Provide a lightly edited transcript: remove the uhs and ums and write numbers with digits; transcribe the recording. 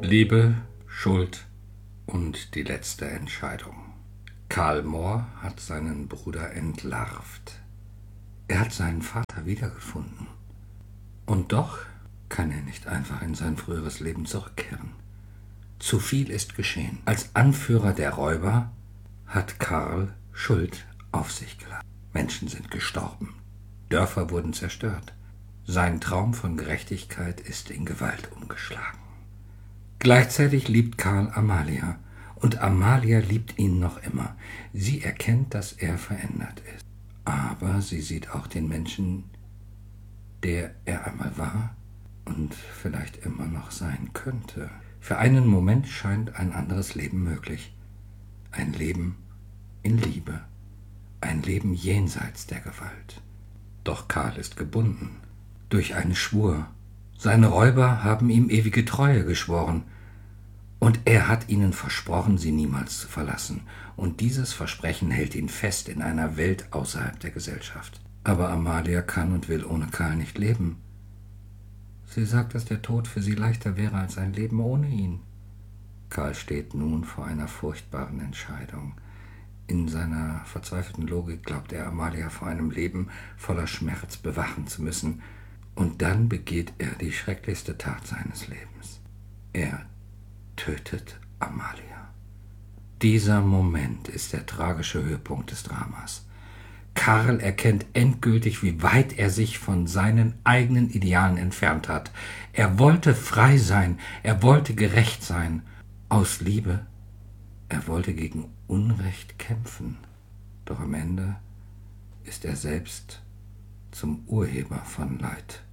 Liebe, Schuld und die letzte Entscheidung. Karl Mohr hat seinen Bruder entlarvt. Er hat seinen Vater wiedergefunden. Und doch kann er nicht einfach in sein früheres Leben zurückkehren. Zu viel ist geschehen. Als Anführer der Räuber hat Karl Schuld auf sich geladen. Menschen sind gestorben. Dörfer wurden zerstört. Sein Traum von Gerechtigkeit ist in Gewalt umgeschlagen. Gleichzeitig liebt Karl Amalia. Und Amalia liebt ihn noch immer. Sie erkennt, dass er verändert ist. Aber sie sieht auch den Menschen, der er einmal war und vielleicht immer noch sein könnte. Für einen Moment scheint ein anderes Leben möglich. Ein Leben in Liebe. Ein Leben jenseits der Gewalt. Doch Karl ist gebunden. Durch einen Schwur. Seine Räuber haben ihm ewige Treue geschworen. Und er hat ihnen versprochen, sie niemals zu verlassen. Und dieses Versprechen hält ihn fest in einer Welt außerhalb der Gesellschaft. Aber Amalia kann und will ohne Karl nicht leben. Sie sagt, dass der Tod für sie leichter wäre als ein Leben ohne ihn. Karl steht nun vor einer furchtbaren Entscheidung. In seiner verzweifelten Logik glaubt er, Amalia vor einem Leben voller Schmerz bewachen zu müssen. Und dann begeht er die schrecklichste Tat seines Lebens. Er tötet Amalia. Dieser Moment ist der tragische Höhepunkt des Dramas. Karl erkennt endgültig, wie weit er sich von seinen eigenen Idealen entfernt hat. Er wollte frei sein, er wollte gerecht sein, aus Liebe. Er wollte gegen Unrecht kämpfen. Doch am Ende ist er selbst zum Urheber von Leid